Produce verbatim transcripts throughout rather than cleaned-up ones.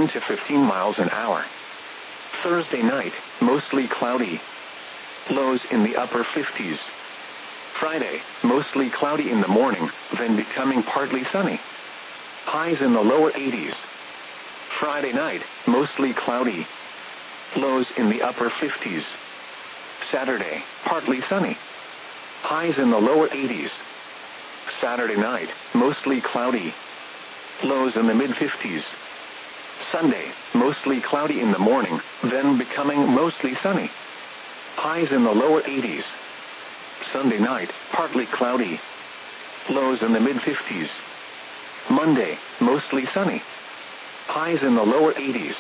to fifteen miles an hour. Thursday night, mostly cloudy. Lows in the upper fifties. Friday, mostly cloudy in the morning, then becoming partly sunny. Highs in the lower eighties. Friday night, mostly cloudy. Lows in the upper fifties. Saturday, partly sunny. Highs in the lower eighties. Saturday night, mostly cloudy. Lows in the mid-fifties. Sunday, mostly cloudy in the morning, then becoming mostly sunny. Highs in the lower eighties. Sunday night, partly cloudy. Lows in the mid-fifties. Monday, mostly sunny. Highs in the lower eighties.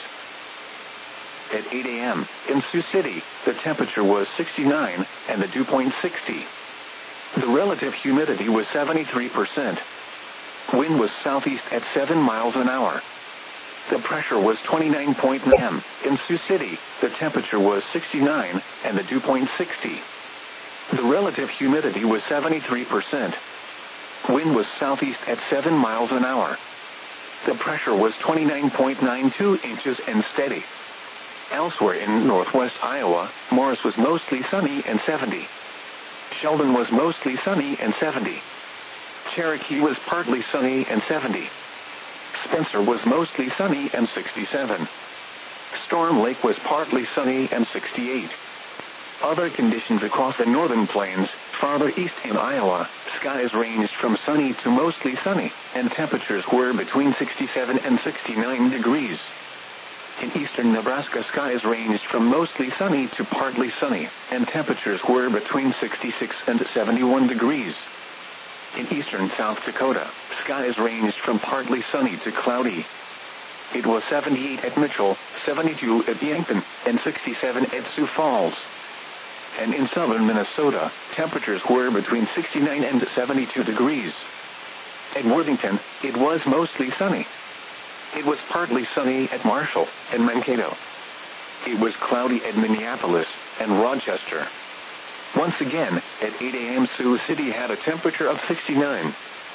At eight a.m., in Sioux City, the temperature was sixty-nine, and the dew point sixty. The relative humidity was seventy-three percent. Wind was southeast at seven miles an hour. The pressure was twenty-nine point nine. In Sioux City, the temperature was sixty-nine, and the dew point sixty. The relative humidity was seventy-three percent. Wind was southeast at seven miles an hour. The pressure was twenty-nine point nine two inches and steady. Elsewhere in northwest Iowa, Morris was mostly sunny and seventy. Sheldon was mostly sunny and seventy. Cherokee was partly sunny and seventy. Spencer was mostly sunny and sixty-seven. Storm Lake was partly sunny and sixty-eight. Other conditions across the northern plains, farther east in Iowa, skies ranged from sunny to mostly sunny, and temperatures were between sixty-seven and sixty-nine degrees. In eastern Nebraska, skies ranged from mostly sunny to partly sunny, and temperatures were between sixty-six and seventy-one degrees. In eastern South Dakota, skies ranged from partly sunny to cloudy. It was seventy-eight at Mitchell, seventy-two at Yankton, and sixty-seven at Sioux Falls. And in southern Minnesota, temperatures were between sixty-nine and seventy-two degrees. At Worthington, it was mostly sunny. It was partly sunny at Marshall and Mankato. It was cloudy at Minneapolis and Rochester. Once again, at eight a.m. Sioux City had a temperature of sixty-nine.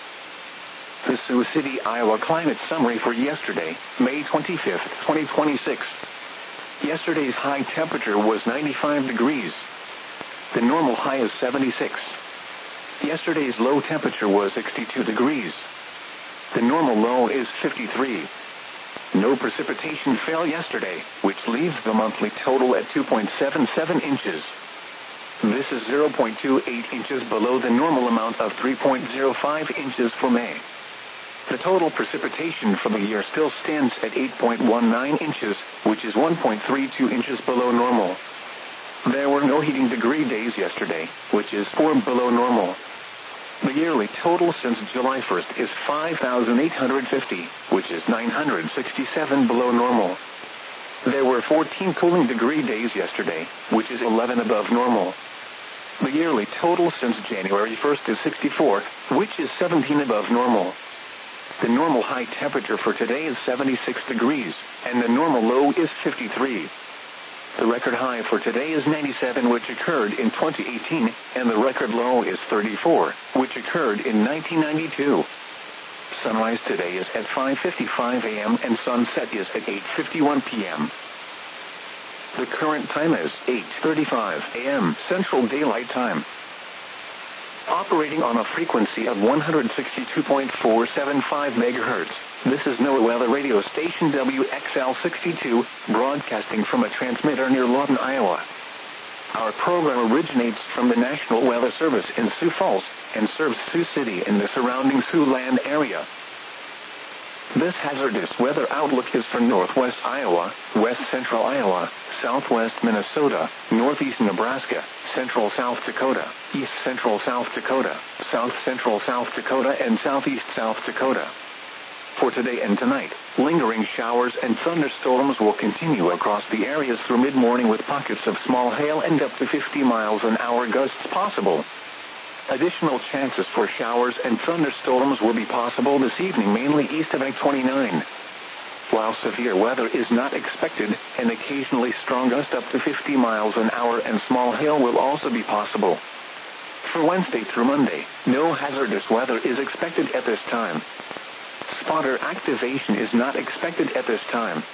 The Sioux City, Iowa climate summary for yesterday, May twenty-fifth, twenty twenty-six. Yesterday's high temperature was ninety-five degrees. The normal high is seventy-six. Yesterday's low temperature was sixty-two degrees. The normal low is fifty-three. No precipitation fell yesterday, which leaves the monthly total at two point seven seven inches. This is zero point two eight inches below the normal amount of three point zero five inches for May. The total precipitation for the year still stands at eight point one nine inches, which is one point three two inches below normal. There were no heating degree days yesterday, which is four below normal. The yearly total since July first is five thousand eight hundred fifty, which is nine hundred sixty-seven below normal. There were fourteen cooling degree days yesterday, which is eleven above normal. The yearly total since January first is sixty-four, which is seventeen above normal. The normal high temperature for today is seventy-six degrees, and the normal low is fifty-three. The record high for today is ninety-seven, which occurred in twenty eighteen, and the record low is thirty-four, which occurred in nineteen ninety-two. Sunrise today is at five fifty-five a.m. and sunset is at eight fifty-one p.m. The current time is eight thirty-five a.m. Central Daylight Time. Operating on a frequency of one hundred sixty-two point four seven five megahertz, this is NOAA Weather Radio Station W X L sixty-two, broadcasting from a transmitter near Lawton, Iowa. Our program originates from the National Weather Service in Sioux Falls and serves Sioux City and the surrounding Siouxland area. This hazardous weather outlook is for northwest Iowa, west central Iowa, southwest Minnesota, northeast Nebraska, central South Dakota, east central South Dakota, south central South Dakota, and southeast South Dakota. For today and tonight, lingering showers and thunderstorms will continue across the areas through mid-morning with pockets of small hail and up to fifty miles an hour gusts possible. Additional chances for showers and thunderstorms will be possible this evening, mainly east of I twenty-nine. While severe weather is not expected, an occasionally strong gust up to fifty miles an hour and small hail will also be possible. For Wednesday through Monday, no hazardous weather is expected at this time. Spotter activation is not expected at this time.